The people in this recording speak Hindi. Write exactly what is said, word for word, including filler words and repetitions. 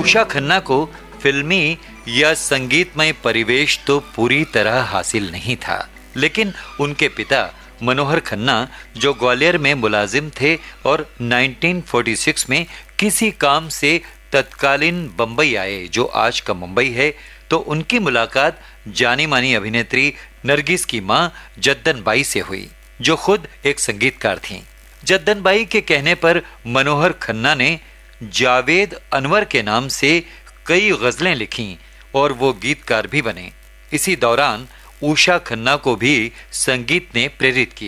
उषा खन्ना को फिल्मी या संगीतमय परिवेश तो पूरी तरह हासिल नहीं था, लेकिन उनके पिता मनोहर खन्ना, जो ग्वालियर में मुलाजिम थे और उन्नीस सौ छियालीस में किसी काम से तत्कालीन बंबई आए, जो आज का मुंबई है, तो उनकी मुलाकात जानी मानी अभिनेत्री नरगिस की मां जद्दन बाई से हुई, जो खुद एक संगीतकार थीं। जद्दन बाई के कहने पर मनोहर खन्ना ने जावेद अनवर के नाम से कई गजलें लिखीं और वो गीतकार भी बने। इसी दौरान उषा खन्ना को भी संगीत ने प्रेरित किया।